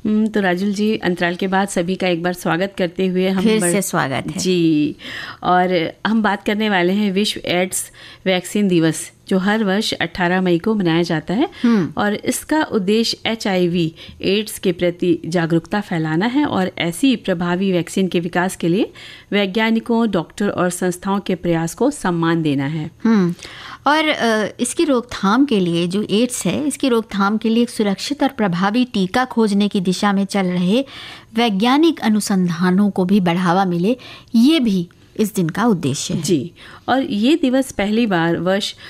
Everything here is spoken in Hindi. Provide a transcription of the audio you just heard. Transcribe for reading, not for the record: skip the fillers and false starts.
तो राजुल जी, अंतराल के बाद सभी का एक बार स्वागत करते हुए हम फिर से स्वागत है जी। और हम बात करने वाले हैं विश्व एड्स वैक्सीन दिवस, जो हर वर्ष 18 मई को मनाया जाता है। और इसका उद्देश्य HIV एड्स के प्रति जागरूकता फैलाना है और ऐसी प्रभावी वैक्सीन के विकास के लिए वैज्ञानिकों, डॉक्टर और संस्थाओं के प्रयास को सम्मान देना है। और इसकी रोकथाम के लिए, जो एड्स है, इसकी रोकथाम के लिए एक सुरक्षित और प्रभावी टीका खोजने की दिशा में चल रहे वैज्ञानिक अनुसंधानों को भी बढ़ावा मिले, ये भी इस दिन का उद्देश्य है। जी। और ये दिवस पहली बार वर्ष